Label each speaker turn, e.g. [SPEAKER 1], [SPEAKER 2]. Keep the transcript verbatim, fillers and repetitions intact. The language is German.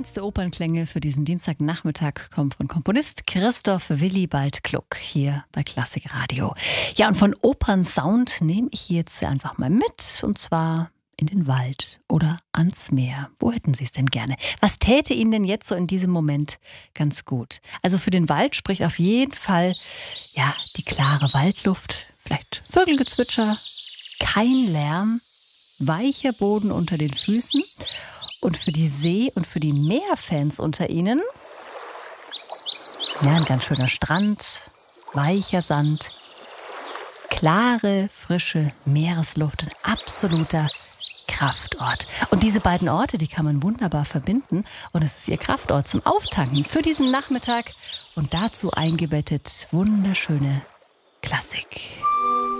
[SPEAKER 1] Feinste Opernklänge für diesen Dienstagnachmittag kommen von Komponist Christoph Willibald Gluck hier bei Klassik Radio. Ja, und von Opernsound nehme ich jetzt einfach mal mit, und zwar in den Wald oder ans Meer. Wo hätten Sie es denn gerne? Was täte Ihnen denn jetzt so in diesem Moment ganz gut? Also für den Wald spricht auf jeden Fall ja die klare Waldluft, vielleicht Vögelgezwitscher, kein Lärm, weicher Boden unter den Füßen. Und für die See- und für die Meerfans unter Ihnen, ja, ein ganz schöner Strand, weicher Sand, klare, frische Meeresluft, ein absoluter Kraftort. Und diese beiden Orte, die kann man wunderbar verbinden. Und es ist Ihr Kraftort zum Auftanken für diesen Nachmittag. Und dazu eingebettet wunderschöne Klassik.